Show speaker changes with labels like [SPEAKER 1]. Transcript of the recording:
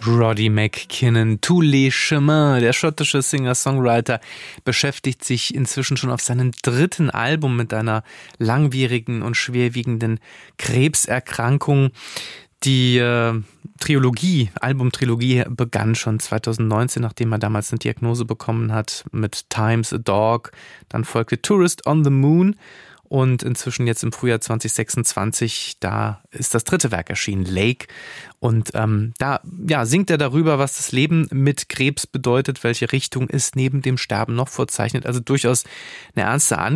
[SPEAKER 1] Roddy McKinnon, Tous les chemins. Der schottische Singer-Songwriter beschäftigt sich inzwischen schon auf seinem 3. Album mit einer langwierigen und schwerwiegenden Krebserkrankung. Die Albumtrilogie begann schon 2019, nachdem er damals eine Diagnose bekommen hat mit Times a Dog. Dann folgte Tourist on the Moon. Und inzwischen jetzt im Frühjahr 2026, da ist das 3. Werk erschienen, Lake. Und da singt er darüber, was das Leben mit Krebs bedeutet, welche Richtung es neben dem Sterben noch vorzeichnet. Also durchaus eine ernste